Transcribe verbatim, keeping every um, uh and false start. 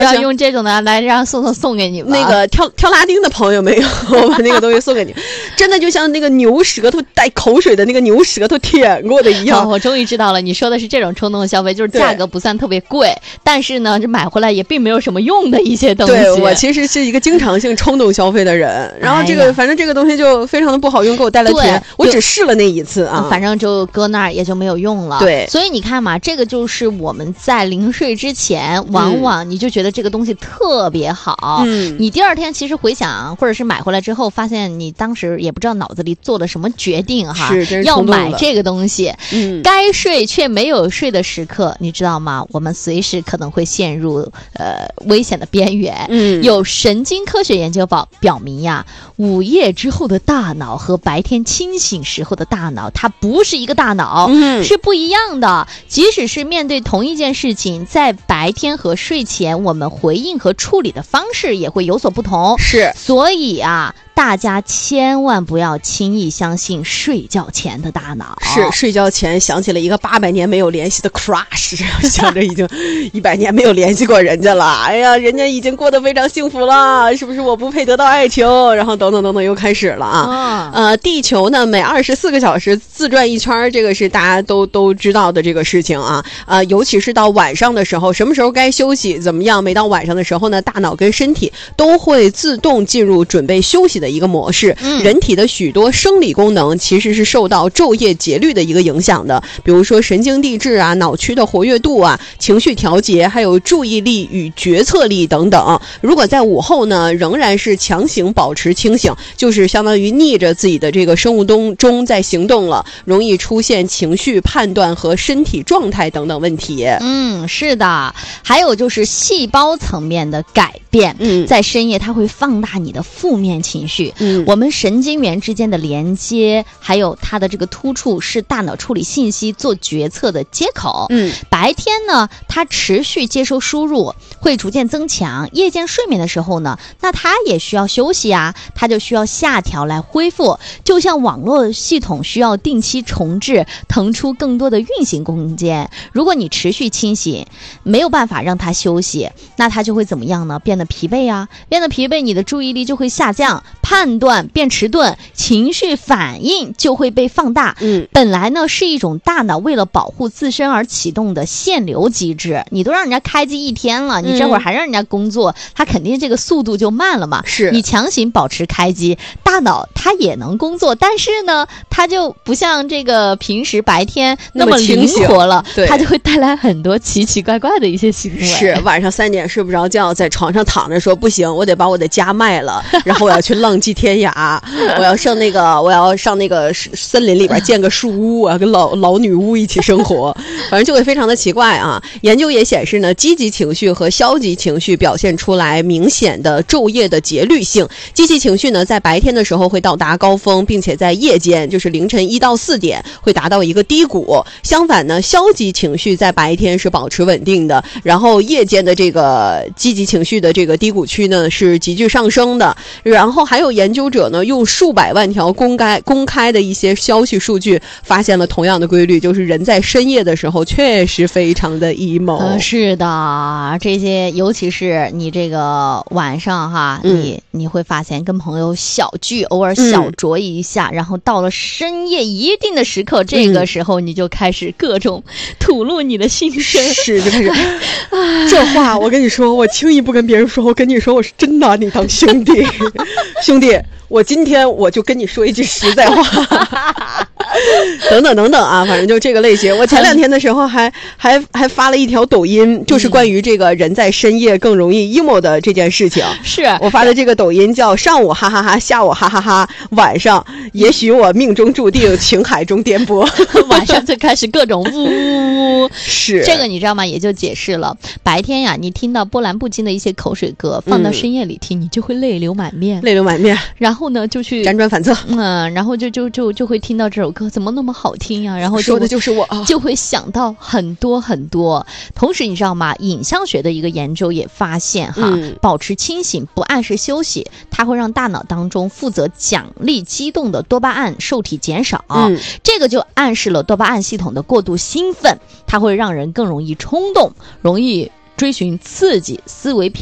要用这种的来让宋宋送给你们。 那个跳跳拉丁的朋友没有，我把那个东西送给你，真的就像那个牛舌头带口水的那个牛舌头舔过的一样。 哦、我终于知道了，你说的是这种冲动消费，就是价格不算特别贵，但是呢，这买回来也并没有什么用的一些东西。 对，我其实是一个经常性冲动消费的人，然后这个、哎、反正这个东西就非常的不好用，给我带来甜。我只试了那一次啊， 反正就搁那儿也就没有用了。 对， 所以你看嘛，这个就是我们在临睡之前，往往你就觉得这个东西特别好。嗯，你第二天其实回想，或者是买回来之后，发现你当时也不知道脑子里做了什么决定哈， 是真是要买这个东西。 嗯， 该睡却没有睡的时刻，你知道吗？我们随时可能会陷入呃危险的边缘。 嗯， 有神经科学研究表表明呀，午夜之后的大脑和白天清醒时候的大脑，它不是一个大脑， 嗯， 是不一样的。即使是面对同一件事情，在白天和睡前，我们回应和处理的方式也会有所不同。 是， 所以啊，大家千万不要轻易相信睡觉前的大脑。 是，睡觉前想起了一个八百年没有联系的 crush， 想着已经一百年没有联系过人家了，哎呀，人家已经过得非常幸福了，是不是我不配得到爱情？然后等等等等又开始了啊。 哦、 呃，地球呢每二十四个小时自转一圈，这个是大家都都知道的这个事情啊。呃，尤其是到晚上的时候，什么时候该休息怎么样？每到晚上的时候呢，大脑跟身体都会自动进入准备休息的一个模式。 嗯， 人体的许多生理功能其实是受到昼夜节律的一个影响的，比如说神经递质啊、脑区的活跃度啊、情绪调节，还有注意力与决策力等等。如果在午后呢，仍然是强行保持清醒，就是相当于逆着自己的这个生物钟中在行动了，容易出现情绪判断和身体状态等等问题。 嗯，是的。还有就是细胞层面的改变， 嗯， 在深夜它会放大你的负面情绪。 嗯， 我们神经元之间的连接，还有它的这个突触，是大脑处理信息、做决策的接口。 嗯， 白天呢，它持续接收输入，会逐渐增强。夜间睡眠的时候呢，那它也需要休息啊，它就需要下调来恢复。就像网络系统需要定期重置，腾出更多的运行空间。如果你持续清醒，没有办法让它休息，那它就会怎么样呢？变得疲惫啊，变得疲惫，你的注意力就会下降，判断变迟钝，情绪反应就会被放大。 嗯， 本来呢是一种大脑为了保护自身而启动的限流机制，你都让人家开机一天了，你这会儿还让人家工作，它肯定这个速度就慢了嘛。 是， 你强行保持开机，大脑它也能工作，但是呢，它就不像这个平时白天那么灵活了，它就会带来很多奇奇怪怪的一些行为。 是，晚上三点睡不着觉，在床上躺着说不行，我得把我的家卖了，然后我要去浪迹天涯，我要上那个，我要上那个森林里边建个树屋，我要跟老老女巫一起生活，反正就会非常的奇怪啊。研究也显示呢，积极情绪和消极情绪表现出来明显的昼夜的节律性。积极情绪呢，在白天的时候会到达高峰，并且在夜间，就是凌晨一到四点会达到一个低谷。相反呢，消极情绪在白天是保持稳定的，然后夜间的这个积极情绪的这个低谷区呢是急剧上升的。然后还有研究者呢，用数百万条公开公开的一些消息数据，发现了同样的规律，就是人在深夜的时候确实非常的 emo。 呃、是的，这些尤其是你这个晚上哈， 嗯、 你你会发现跟朋友小聚，偶尔小酌一下，嗯、然后到了深夜一定的时刻，这个时候你就开始各种吐露你的心声。 是，就开始这话我跟你说，我轻易不跟别人说，我跟你说我是真拿你当兄弟。兄弟，我今天我就跟你说一句实在话。等等等等啊，反正就这个类型。我前两天的时候还还还发了一条抖音，就是关于这个人在深夜更容易 emo 的这件事情。 是我发的这个抖音叫上午哈哈哈，下午哈哈哈，晚上也许我命中注定情海中颠簸。 晚上就开始各种呜呜呜。 是这个你知道吗？也就解释了白天呀，你听到波澜不惊的一些口水歌，放到深夜里听，嗯、你就会泪流满面， 泪流满面。 然后呢，就去辗转反侧， 嗯，然后就就就就会听到这首歌怎么那么好听呀、啊？然后说的就是我， 就会想到很多很多。同时，你知道吗？影像学的一个研究也发现哈， 嗯、 保持清醒不按时休息，它会让大脑当中负责奖励激动的多巴胺受体减少。 嗯， 这个就暗示了多巴胺系统的过度兴奋，它会让人更容易冲动，容易追寻刺激思维